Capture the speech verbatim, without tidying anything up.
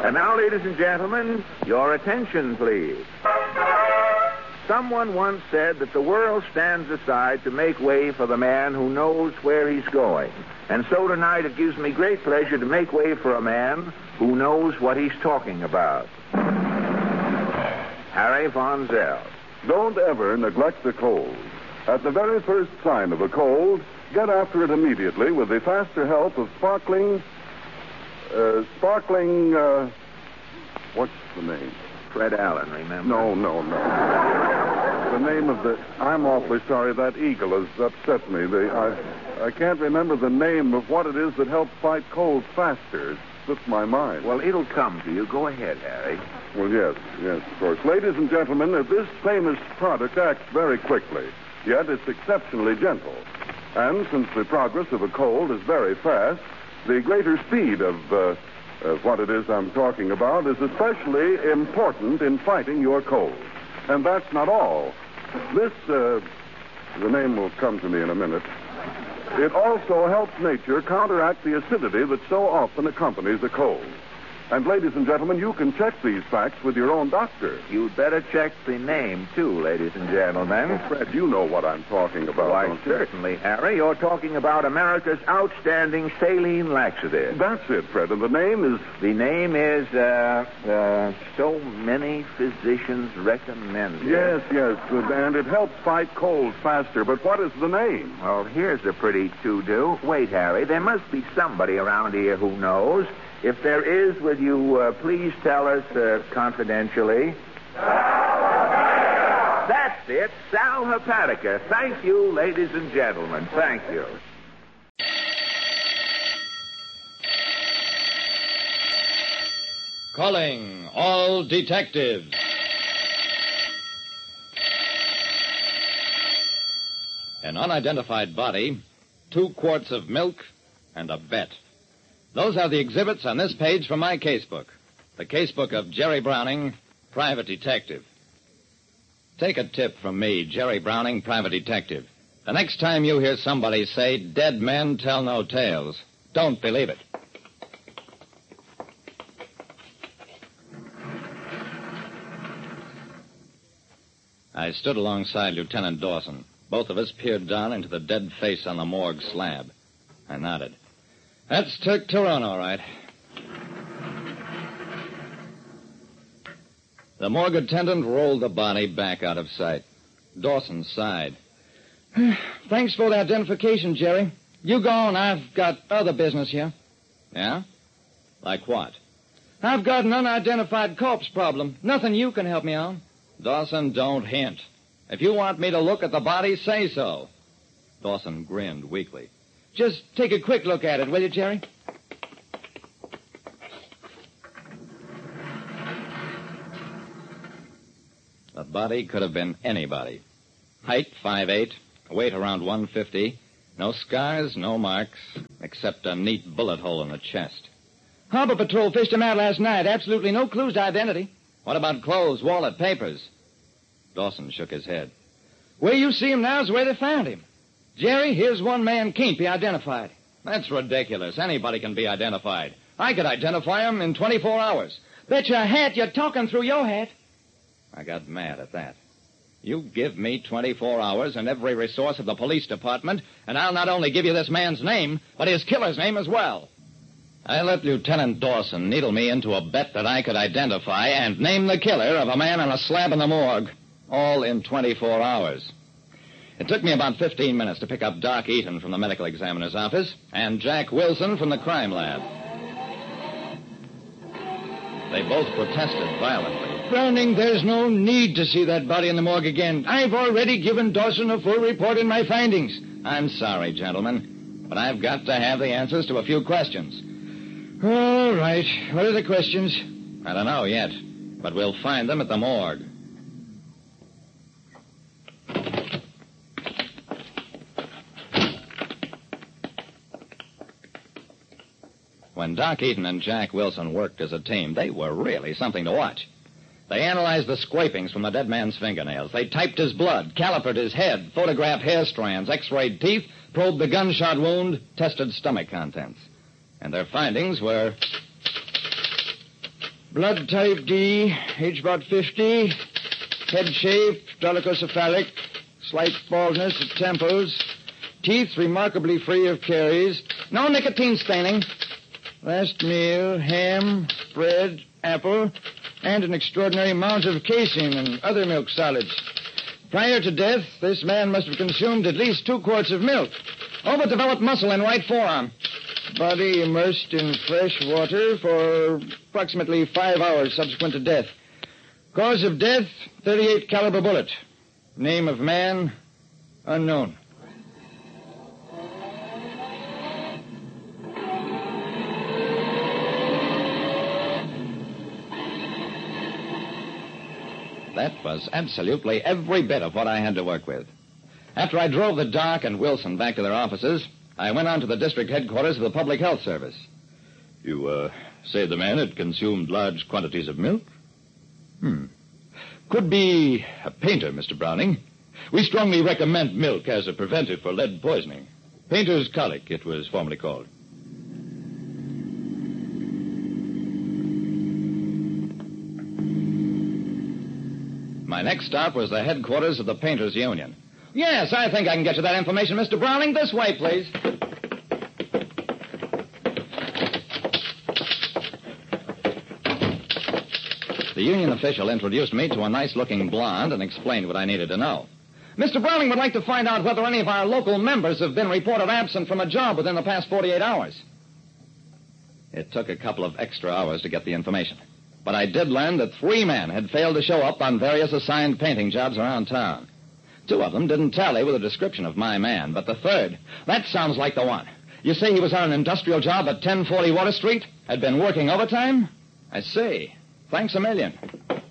And now, ladies and gentlemen, your attention, please. Someone once said that the world stands aside to make way for the man who knows where he's going. And so tonight it gives me great pleasure to make way for a man who knows what he's talking about. Harry Von Zell. Don't ever neglect the cold. At the very first sign of a cold, get after it immediately with the faster help of sparkling... Uh, sparkling, uh... What's the name? Fred Allen, remember? No, no, no. The name of the... I'm awfully sorry. That eagle has upset me. The, I, I can't remember the name of what it is that helps fight colds faster. It slips my mind. Well, it'll come to you. Go ahead, Harry. Well, yes, yes, of course. Ladies and gentlemen, this famous product acts very quickly, yet it's exceptionally gentle. And since the progress of a cold is very fast, the greater speed of... Uh, Uh, what it is I'm talking about is especially important in fighting your cold. And that's not all. This, uh, the name will come to me in a minute. It also helps nature counteract the acidity that so often accompanies a cold. And, ladies and gentlemen, you can check these facts with your own doctor. You'd better check the name, too, ladies and gentlemen. Well, Fred, you know what I'm talking about. Why, don't you? certainly, Harry. You're talking about America's outstanding saline laxative. That's it, Fred. And the name is... The name is, uh, uh, so many physicians recommend it. Yes, yes. And it helps fight colds faster. But what is the name? Well, here's a pretty to-do. Wait, Harry. There must be somebody around here who knows. If there is, will you uh, please tell us uh, confidentially? Sal That's it, Sal Hepatica. Thank you, ladies and gentlemen. Thank you. Calling all detectives. An unidentified body, two quarts of milk, and a bet. Those are the exhibits on this page from my casebook. The casebook of Jerry Browning, private detective. Take a tip from me, Jerry Browning, private detective. The next time you hear somebody say, dead men tell no tales, don't believe it. I stood alongside Lieutenant Dawson. Both of us peered down into the dead face on the morgue slab. I nodded. That's Turk Turon, all right. The morgue attendant rolled the body back out of sight. Dawson sighed. Thanks for the identification, Jerry. You go on. I've got other business here. Yeah? Like what? I've got an unidentified corpse problem. Nothing you can help me on. Dawson, don't hint. If you want me to look at the body, say so. Dawson grinned weakly. Just take a quick look at it, will you, Jerry? The body could have been anybody. Height, five eight, weight around one fifty. No scars, no marks, except a neat bullet hole in the chest. Harbor Patrol fished him out last night. Absolutely no clues to identity. What about clothes, wallet, papers? Dawson shook his head. Where you see him now is where they found him. Jerry, here's one man can't be identified. That's ridiculous. Anybody can be identified. I could identify him in twenty-four hours. Bet your hat you're talking through your hat. I got mad at that. You give me twenty-four hours and every resource of the police department, and I'll not only give you this man's name, but his killer's name as well. I let Lieutenant Dawson needle me into a bet that I could identify and name the killer of a man on a slab in the morgue, all in twenty-four hours. It took me about fifteen minutes to pick up Doc Eaton from the medical examiner's office and Jack Wilson from the crime lab. They both protested violently. Browning, there's no need to see that body in the morgue again. I've already given Dawson a full report in my findings. I'm sorry, gentlemen, but I've got to have the answers to a few questions. All right. What are the questions? I don't know yet, but we'll find them at the morgue. When Doc Eaton and Jack Wilson worked as a team, they were really something to watch. They analyzed the scrapings from the dead man's fingernails. They typed his blood, calipered his head, photographed hair strands, x-rayed teeth, probed the gunshot wound, tested stomach contents. And their findings were Blood type D, age about fifty, head shape, dolichocephalic, slight baldness at temples, teeth remarkably free of caries, no nicotine staining. Last meal, ham, bread, apple, and an extraordinary amount of casein and other milk solids. Prior to death, this man must have consumed at least two quarts of milk. Overdeveloped muscle in right forearm. Body immersed in fresh water for approximately five hours subsequent to death. Cause of death, thirty-eight caliber bullet. Name of man, unknown. That was absolutely every bit of what I had to work with. After I drove the Doc and Wilson back to their offices, I went on to the district headquarters of the Public Health Service. You, uh, say the man had consumed large quantities of milk? Hmm. Could be a painter, Mister Browning. We strongly recommend milk as a preventive for lead poisoning. Painter's colic, it was formerly called. My next stop was the headquarters of the Painters Union. Yes, I think I can get you that information, Mister Browning. This way, please. The union official introduced me to a nice-looking blonde and explained what I needed to know. Mister Browning would like to find out whether any of our local members have been reported absent from a job within the past forty-eight hours. It took a couple of extra hours to get the information. But I did learn that three men had failed to show up on various assigned painting jobs around town. Two of them didn't tally with a description of my man, but the third, that sounds like the one. You say he was on an industrial job at ten forty Water Street? Had been working overtime? I see. Thanks a million.